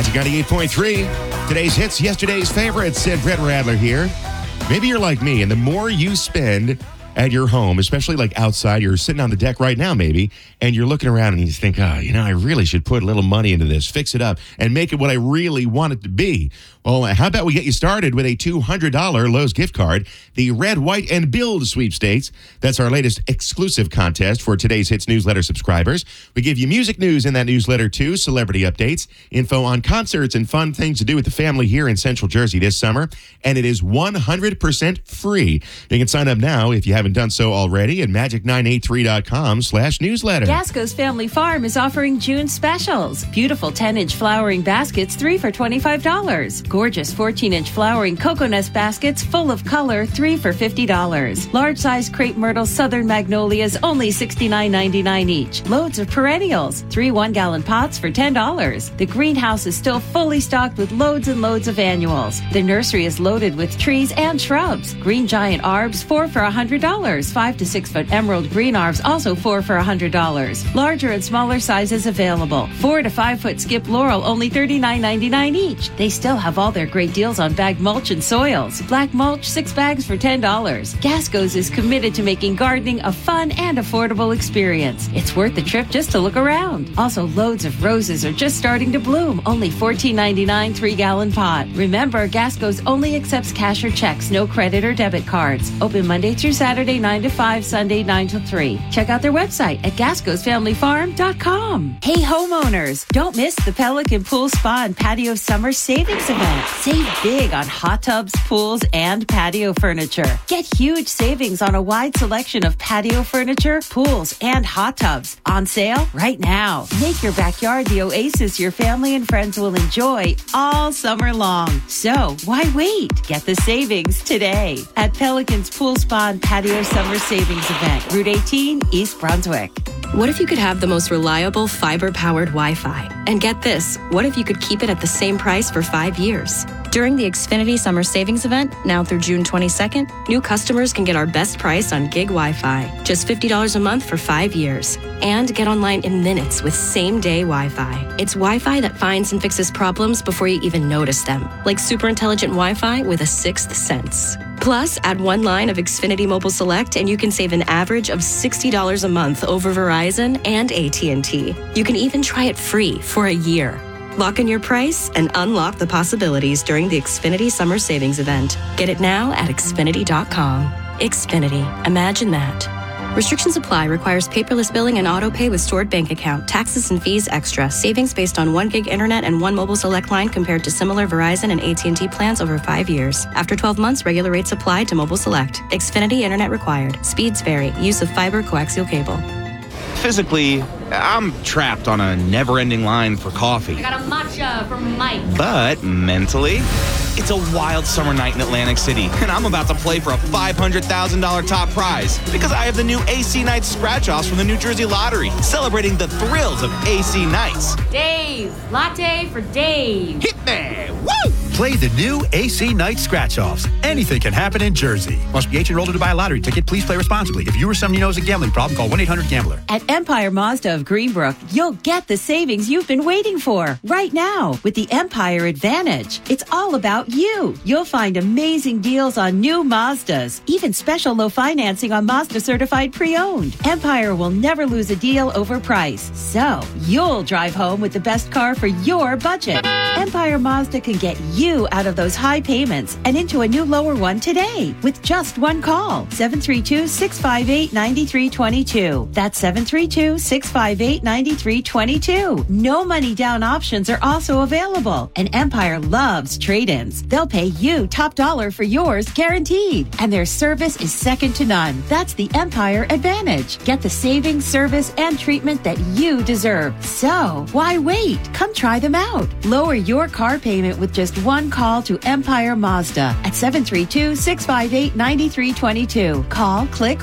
Magic 98.3. Today's hits, yesterday's favorites. Ed Brett Radler here. Maybe you're like me, and the more you spend at your home, especially like outside, you're sitting on the deck right now maybe, and you're looking around and you think, I really should put a little money into this, fix it up, and make it what I really want it to be. Well, how about we get you started with a $200 Lowe's gift card, the Red, White, and Build sweepstakes. That's our latest exclusive contest for today's Hits newsletter subscribers. We give you music news in that newsletter too, celebrity updates, info on concerts, and fun things to do with the family here in Central Jersey this summer, and it is 100% free. You can sign up now if you haven't done so already at magic983.com/newsletter. Gasco's Family Farm is offering June specials. Beautiful 10-inch flowering baskets, 3 for $25. Gorgeous 14-inch flowering cocoa baskets full of color, 3 for $50. Large-size crepe myrtle southern magnolias, only $69.99 each. Loads of perennials, 3 one-gallon pots for $10. The greenhouse is still fully stocked with loads and loads of annuals. The nursery is loaded with trees and shrubs. Green giant arbs, 4 for $100. 5 to 6 foot emerald green arbs, also 4 for $100. Larger and smaller sizes available. 4 to 5 foot skip laurel, only $39.99 each. They still have all their great deals on bagged mulch and soils. Black mulch, 6 bags for $10. Gasco's is committed to making gardening a fun and affordable experience. It's worth the trip just to look around. Also, loads of roses are just starting to bloom. Only $14.99 3-gallon pot. Remember, Gasco's only accepts cash or checks, no credit or debit cards. Open Monday through Saturday, 9 to 5, Sunday 9 to 3. Check out their website at gascosfamilyfarm.com. Hey homeowners, don't miss the Pelican Pool Spa and Patio Summer Savings Event. Save big on hot tubs, pools, and patio furniture. Get huge savings on a wide selection of patio furniture, pools, and hot tubs. On sale right now. Make your backyard the oasis your family and friends will enjoy all summer long. So why wait? Get the savings today at Pelican's Pool Spa and Patio Summer Savings Event, Route 18, East Brunswick. What if you could have the most reliable fiber-powered Wi-Fi? And get this, what if you could keep it at the same price for 5 years? During the Xfinity Summer Savings Event, now through June 22nd, new customers can get our best price on gig Wi-Fi, just $50 a month for 5 years. And get online in minutes with same-day Wi-Fi. It's Wi-Fi that finds and fixes problems before you even notice them, like super intelligent Wi-Fi with a sixth sense. Plus, add one line of Xfinity Mobile Select and you can save an average of $60 a month over Verizon and AT&T. You can even try it free for a year. Lock in your price and unlock the possibilities during the Xfinity Summer Savings Event. Get it now at Xfinity.com. Xfinity. Imagine that. Restrictions apply. Requires paperless billing and auto pay with stored bank account. Taxes and fees extra. Savings based on 1 gig internet and 1 mobile select line compared to similar Verizon and AT&T plans over 5 years. After 12 months, regular rates apply to mobile select. Xfinity internet required. Speeds vary. Use of fiber coaxial cable. Physically, I'm trapped on a never-ending line for coffee. I got a matcha from Mike. But mentally, it's a wild summer night in Atlantic City, and I'm about to play for a $500,000 top prize because I have the new AC Nights scratch-offs from the New Jersey Lottery, celebrating the thrills of AC Nights. Dave, latte for Dave. Hit me! Woo! Play the new AC Night Scratch-Offs. Anything can happen in Jersey. Must be 18 years old to buy a lottery ticket. Please play responsibly. If you or someone you know has a gambling problem, call 1-800-GAMBLER. At Empire Mazda of Greenbrook, you'll get the savings you've been waiting for right now with the Empire Advantage. It's all about you. You'll find amazing deals on new Mazdas, even special low financing on Mazda certified pre-owned. Empire will never lose a deal over price. So you'll drive home with the best car for your budget. Empire Mazda can get you out of those high payments and into a new lower one today with just one call. 732-658-9322. That's 732-658-9322. No money down options are also available. And Empire loves trade-ins. They'll pay you top dollar for yours guaranteed. And their service is second to none. That's the Empire Advantage. Get the savings, service, and treatment that you deserve. So why wait? Come try them out. Lower your car payment with just one call to Empire Mazda at 732-658-9322. Call, click,